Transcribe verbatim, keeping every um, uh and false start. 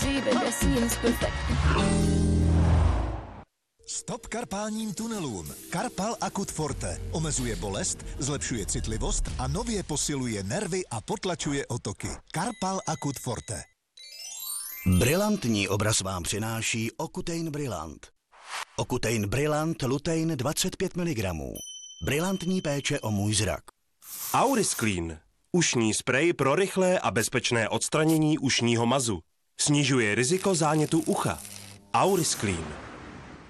geschrieben, der Seems perfekt. Stop karpálním tunelům. Karpal Akut Forte omezuje bolest, zlepšuje citlivost a nově posiluje nervy a potlačuje otoky. Karpal Akut Forte. Brilantní obraz vám přináší Ocutein Brillant. Ocutein Brillant lutein dvacet pět miligramů. Brilantní péče o můj zrak. Aurisclean. Ušní sprej pro rychlé a bezpečné odstranění ušního mazu. Snižuje riziko zánětu ucha. Aurisclean.